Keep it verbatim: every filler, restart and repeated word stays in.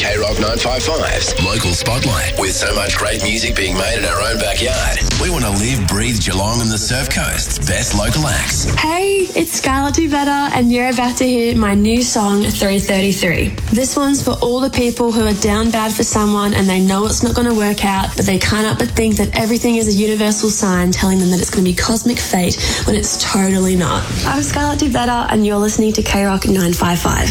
K Rock nine fifty-five's Local Spotlight. With so much great music being made in our own backyard, we want to live, breathe Geelong and the Surf Coast's best local acts. Hey, it's Skylar Duvetta, and you're about to hear my new song, three thirty-three. This one's for all the people who are down bad for someone and they know it's not going to work out, but they can't help but think that everything is a universal sign telling them that it's going to be cosmic fate when it's totally not. I'm Skylar Duvetta, and you're listening to K Rock nine fifty-five.